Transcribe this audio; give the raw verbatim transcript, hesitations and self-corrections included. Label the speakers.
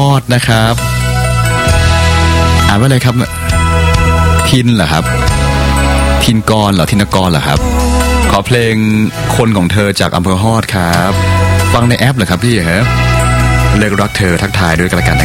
Speaker 1: ฮอดนะครับอ่านว่าอะไรครับทินเหรอครับทินกรเหรอทินกรเหรอครับขอเพลงคนของเธอจากอำเภอฮอดครับฟังในแอปเหรอครับพี่ฮะเลิกรักเธอทักทายด้วยกันละกัน